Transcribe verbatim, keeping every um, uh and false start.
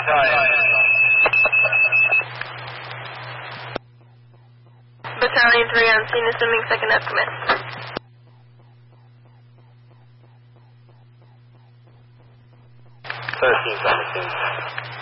Battalion three on scene, assuming second estimate. thirteen's on the scene.